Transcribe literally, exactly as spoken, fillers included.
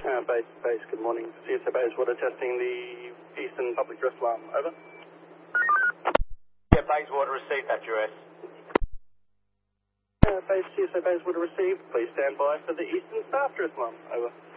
Uh, base, base, good morning. C S A Bayswater testing the Eastern Public Address alarm. Over. Yeah, Bayswater received that duress. Uh, base, C S A Bayswater received. Please stand by for the Eastern Staff Address alarm. Over.